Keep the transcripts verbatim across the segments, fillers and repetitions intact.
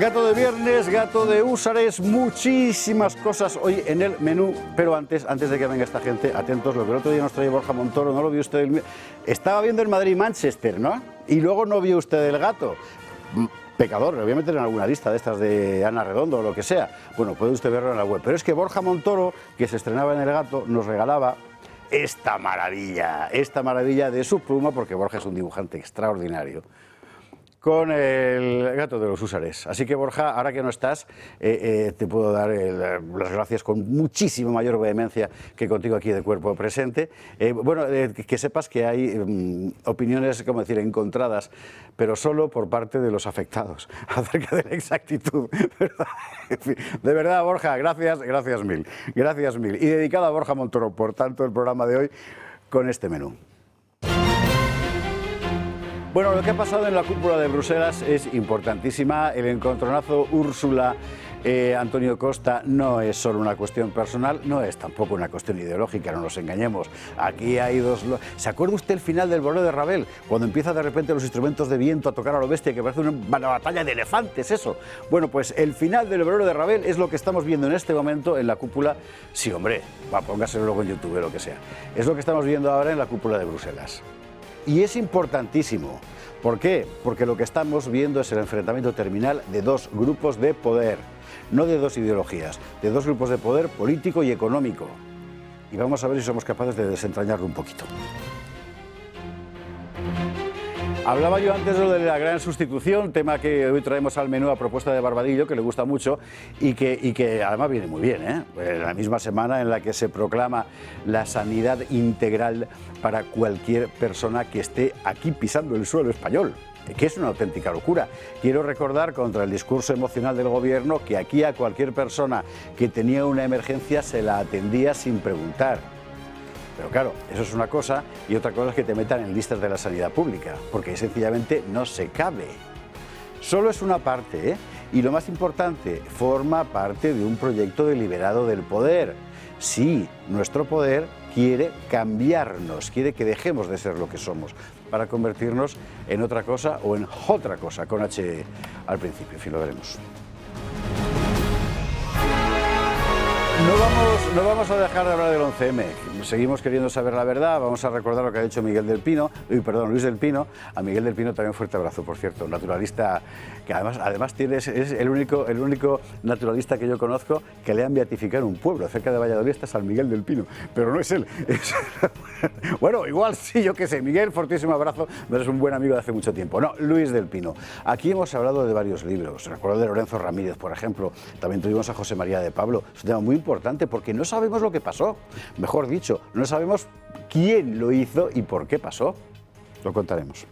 Gato de viernes, gato de húsares, muchísimas cosas hoy en el menú, pero antes, antes de que venga esta gente, atentos, lo que el otro día nos trae Borja Montoro, no lo vio usted, el... estaba viendo el Madrid-Manchester, ¿no? Y luego no vio usted el gato. Pecador, le voy a meter en alguna lista de estas de Ana Redondo o lo que sea. Bueno, puede usted verlo en la web, pero es que Borja Montoro, que se estrenaba en el gato, nos regalaba esta maravilla, esta maravilla de su pluma, porque Borja es un dibujante extraordinario, con el gato de los húsares. Así que, Borja, ahora que no estás, eh, eh, te puedo dar el, las gracias con muchísima mayor vehemencia que contigo aquí de cuerpo presente. Eh, bueno, eh, que sepas que hay um, opiniones, como decir, encontradas, pero solo por parte de los afectados, acerca de la exactitud, ¿verdad? En fin, de verdad, Borja, gracias, gracias mil, gracias mil. Y dedicado a Borja Montoro, por tanto, el programa de hoy con este menú. Bueno, lo que ha pasado en la cúpula de Bruselas es importantísima. El encontronazo Úrsula eh, Antonio Costa no es solo una cuestión personal, no es tampoco una cuestión ideológica, no nos engañemos. Aquí hay dos... ¿Se acuerda usted el final del bolero de Ravel? Cuando empieza de repente los instrumentos de viento a tocar a lo bestia, que parece una, una batalla de elefantes, eso. Bueno, pues el final del bolero de Ravel es lo que estamos viendo en este momento en la cúpula. Sí, hombre, va, póngaselo luego en YouTube, lo que sea. Es lo que estamos viendo ahora en la cúpula de Bruselas. Y es importantísimo. ¿Por qué? Porque lo que estamos viendo es el enfrentamiento terminal de dos grupos de poder, no de dos ideologías, de dos grupos de poder político y económico. Y vamos a ver si somos capaces de desentrañarlo un poquito. Hablaba yo antes de lo de la gran sustitución, tema que hoy traemos al menú a propuesta de Barbadillo, que le gusta mucho y que, y que además viene muy bien, ¿eh? En la misma semana en la que se proclama la sanidad integral para cualquier persona que esté aquí pisando el suelo español, que es una auténtica locura. Quiero recordar, contra el discurso emocional del gobierno, que aquí a cualquier persona que tenía una emergencia se la atendía sin preguntar. Pero claro, eso es una cosa, y otra cosa es que te metan en listas de la sanidad pública, porque sencillamente no se cabe. Solo es una parte, ¿eh? Y lo más importante, forma parte de un proyecto deliberado del poder. Sí, nuestro poder quiere cambiarnos, quiere que dejemos de ser lo que somos, para convertirnos en otra cosa o en otra cosa, con H al principio, en fin, lo veremos. No vamos, no vamos a dejar de hablar del once eme, seguimos queriendo saber la verdad, vamos a recordar lo que ha dicho Miguel del Pino, uy, perdón, Luis del Pino. A Miguel del Pino también fuerte abrazo, por cierto, un naturalista que además, además tiene, es, es el, único, el único naturalista que yo conozco que le han beatificado un pueblo, cerca de Valladolid está San Miguel del Pino, pero no es él. Es, bueno, igual sí, yo qué sé, Miguel, fortísimo abrazo, eres un buen amigo de hace mucho tiempo. No, Luis del Pino. Aquí hemos hablado de varios libros, recuerdo de Lorenzo Ramírez, por ejemplo, también tuvimos a José María de Pablo, es un tema muy importante porque no sabemos lo que pasó, mejor dicho, no sabemos quién lo hizo y por qué pasó. Lo contaremos.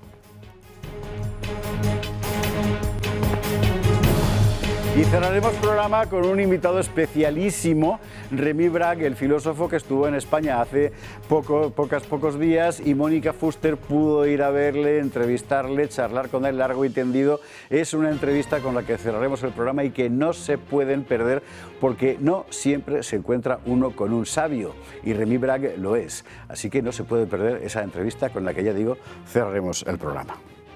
Y cerraremos programa con un invitado especialísimo, Remy Bragg, el filósofo que estuvo en España hace poco, pocas, pocos días, y Mónica Fuster pudo ir a verle, entrevistarle, charlar con él largo y tendido. Es una entrevista con la que cerraremos el programa y que no se pueden perder porque no siempre se encuentra uno con un sabio, y Remy Bragg lo es. Así que no se puede perder esa entrevista con la que, ya digo, cerraremos el programa.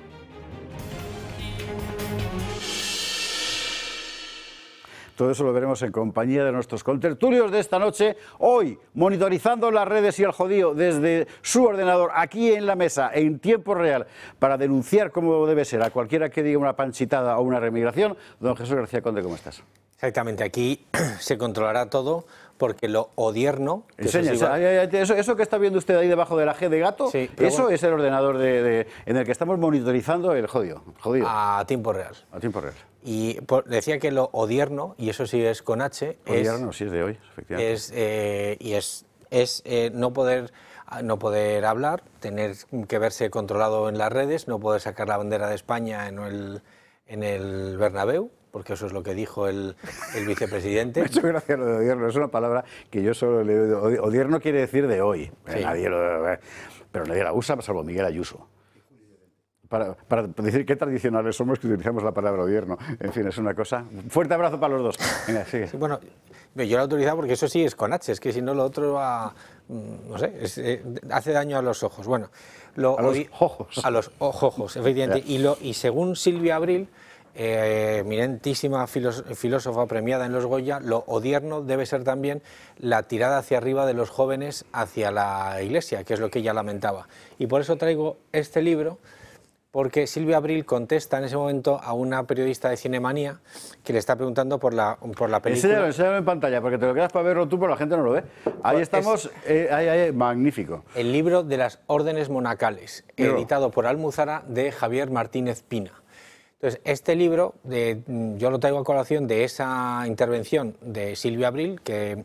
Todo eso lo veremos en compañía de nuestros contertulios de esta noche, hoy monitorizando las redes y el jodío desde su ordenador, aquí en la mesa, en tiempo real, para denunciar como debe ser a cualquiera que diga una panchitada o una remigración. Don Jesús García Conde, ¿cómo estás? Exactamente, aquí se controlará todo porque lo odierno... Enseña, eso, eso, eso que está viendo usted ahí debajo de la G de gato, sí, eso bueno, es el ordenador de, de, en el que estamos monitorizando el jodido, jodido. A tiempo real. A tiempo real. Y por, decía que lo odierno, y eso sí es con H... Odierno, es, sí es de hoy, efectivamente. Es, eh, y es, es eh, no poder... no poder hablar, tener que verse controlado en las redes, no poder sacar la bandera de España en el, en el Bernabéu, porque eso es lo que dijo el, el vicepresidente. Me ha hecho gracia lo de odierno, es una palabra que yo solo le he oído. Odierno quiere decir de hoy, sí. nadie lo, pero nadie la usa, salvo Miguel Ayuso. Para, para decir qué tradicionales somos que utilizamos la palabra odierno. En fin, es una cosa... Fuerte abrazo para los dos. Venga, sigue. Sí, bueno, yo lo he utilizado porque eso sí es con H, es que si no lo otro va... no sé, es, eh, hace daño a los ojos. Bueno, lo, a los ojos. A los ojos, efectivamente. Y, lo, y según Silvia Abril, eh, eminentísima filósofa premiada en los Goya, lo odierno debe ser también la tirada hacia arriba de los jóvenes hacia la Iglesia, que es lo que ella lamentaba. Y por eso traigo este libro, porque Silvia Abril contesta en ese momento a una periodista de Cinemanía que le está preguntando por la, por la película. Enséñalo, enséñalo en pantalla, porque te lo quedas para verlo tú, pero la gente no lo ve. Ahí estamos, eh, ahí, ahí, magnífico. El libro de las órdenes monacales, Miro. editado por Almuzara, de Javier Martínez Pina. Entonces, este libro, de, yo lo traigo a colación de esa intervención de Silvia Abril, que,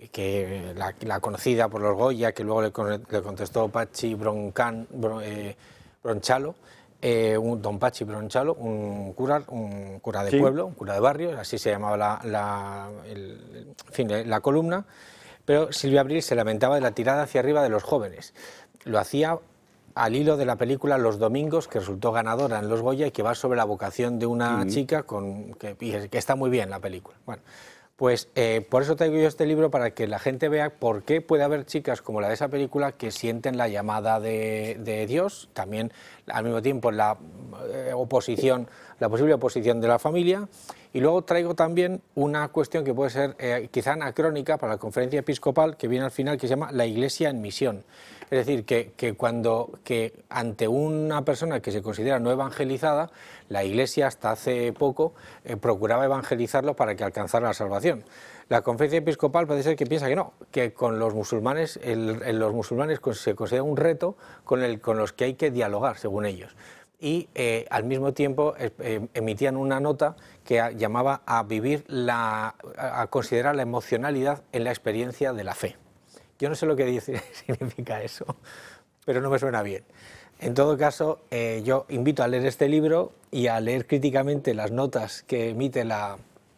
que la, la conocida por los Goya, que luego le, le contestó Pachi Broncan, Bron, eh, Bronchalo, Eh, un don Pachi Bronchalo, un cura, un cura de sí. pueblo, un cura de barrio, así se llamaba la, la, el, en fin, la columna, pero Silvia Abril se lamentaba de la tirada hacia arriba de los jóvenes. Lo hacía al hilo de la película Los Domingos, que resultó ganadora en los Goya y que va sobre la vocación de una sí. chica con, que, que está muy bien la película. Bueno, pues eh, por eso traigo yo este libro, para que la gente vea por qué puede haber chicas como la de esa película que sienten la llamada de, de Dios, también al mismo tiempo la eh, oposición, la posible oposición de la familia. Y luego traigo también una cuestión que puede ser eh, quizá anacrónica para la conferencia episcopal, que viene al final, que se llama la Iglesia en misión. Es decir, que, que cuando que ante una persona que se considera no evangelizada, la Iglesia hasta hace poco eh, procuraba evangelizarlo para que alcanzara la salvación. La conferencia episcopal parece ser que piensa que no, que con los musulmanes, el, el, los musulmanes se considera un reto con, el, con los que hay que dialogar, según ellos. Y eh, al mismo tiempo eh, emitían una nota que a, llamaba a vivir la, a considerar la emocionalidad en la experiencia de la fe. Yo no sé lo que dice, significa eso, pero no me suena bien. En todo caso, eh, yo invito a leer este libro y a leer críticamente las notas que emite la,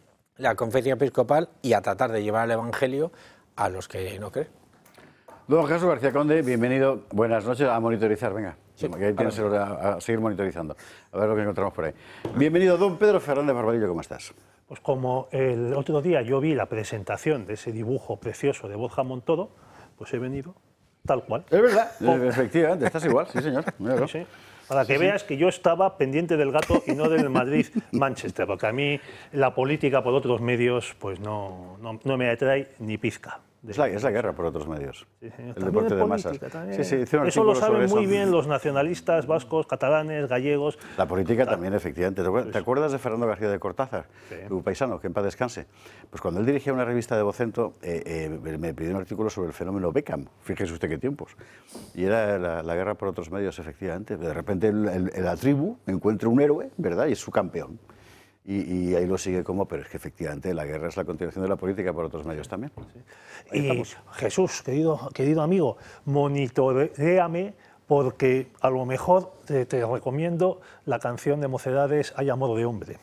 la conferencia episcopal y a tratar de llevar el evangelio a los que no creen. Don Jesús García Conde, bienvenido. Buenas noches. A monitorizar, venga. Sí, que ahí tienes a, a seguir monitorizando. A ver lo que encontramos por ahí. Bienvenido, don Pedro Fernández Barbadillo, ¿cómo estás? Pues como el otro día yo vi la presentación de ese dibujo precioso de Borja Montoro, pues he venido tal cual. Es verdad, oh. efectivamente, estás igual, sí señor. Sí, sí. Para que sí, veas sí. que yo estaba pendiente del gato y no del Madrid-Manchester, porque a mí la política por otros medios pues no, no, no me atrae ni pizca. Es la, es la guerra por otros medios, sí, el deporte de masas. Sí, sí, eso lo saben muy eso. bien los nacionalistas vascos, catalanes, gallegos. La política también, efectivamente. ¿Te acuerdas, ¿Te acuerdas de Fernando García de Cortázar, sí. un paisano, que en paz descanse? Pues cuando él dirigía una revista de Vocento, eh, eh, me pidió un artículo sobre el fenómeno Beckham. Fíjese usted qué tiempos. Y era la, la guerra por otros medios, efectivamente. De repente el, el, el, la tribu encuentra un héroe, ¿verdad? Y es su campeón. Y, y ahí lo sigue como, pero es que efectivamente la guerra es la continuación de la política por otros medios también. Sí. Y estamos. Jesús, querido, querido amigo, monitoréame, porque a lo mejor te, te recomiendo la canción de Mocedades Hay amor de hombre.